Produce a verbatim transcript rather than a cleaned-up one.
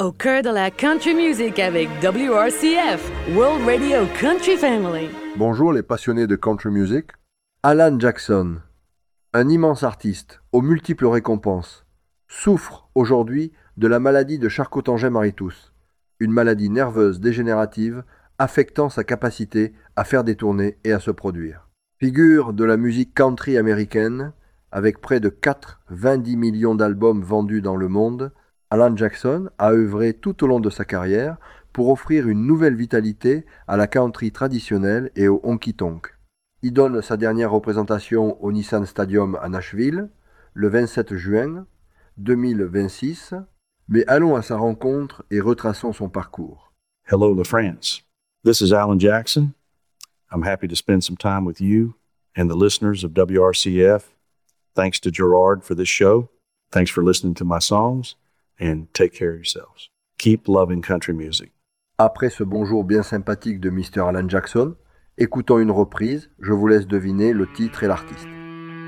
Au cœur de la country music avec W R C F, World Radio Country Family. Bonjour les passionnés de country music. Alan Jackson, un immense artiste aux multiples récompenses, souffre aujourd'hui de la maladie de Charcot-Tengey-Maritus, une maladie nerveuse dégénérative affectant sa capacité à faire des tournées et à se produire. Figure de la musique country américaine, avec près de quatre virgule vingt millions d'albums vendus dans le monde, Alan Jackson a œuvré tout au long de sa carrière pour offrir une nouvelle vitalité à la country traditionnelle et au honky-tonk. Il donne sa dernière représentation au Nissan Stadium à Nashville, le vingt-sept juin deux mille vingt-six, mais allons à sa rencontre et retraçons son parcours. Hello to France. This is Alan Jackson. I'm happy to spend some time with you and the listeners of W R C F. Thanks to Gerard for this show. Thanks for listening to my songs. And take care of yourselves. Keep loving country music. Après ce bonjour bien sympathique de mister Alan Jackson, écoutons une reprise, je vous laisse deviner le titre et l'artiste.